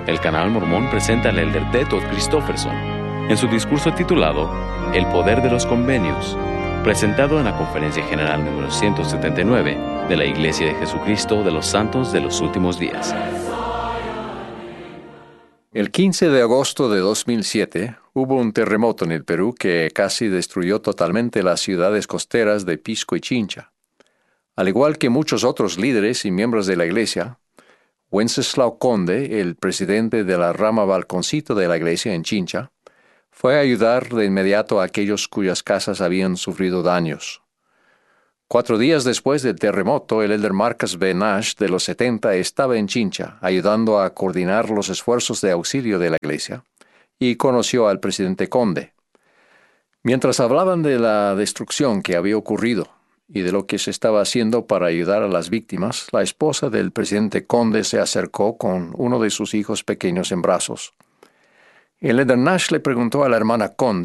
El canal mormón presenta al elder D. Todd Christofferson en su discurso titulado El poder de los convenios, presentado en la Conferencia General número 179 de la Iglesia de Jesucristo de los Santos de los Últimos Días. El 15 de agosto de 2007 hubo un terremoto en el Perú que casi destruyó totalmente las ciudades costeras de Pisco y Chincha. Al igual que muchos otros líderes y miembros de la iglesia, Wenceslao Conde, el presidente de la rama Balconcito de la iglesia en Chincha, fue a ayudar de inmediato a aquellos cuyas casas habían sufrido daños. 4 días después del terremoto, el elder Marcus B. Nash, de los 70, estaba en Chincha, ayudando a coordinar los esfuerzos de auxilio de la iglesia, y conoció al presidente Conde. Mientras hablaban de la destrucción que había ocurrido y de lo que se estaba haciendo para ayudar a las víctimas, la esposa del presidente Conde se acercó con uno de sus hijos pequeños en brazos. El elder Nash le preguntó a la hermana Conde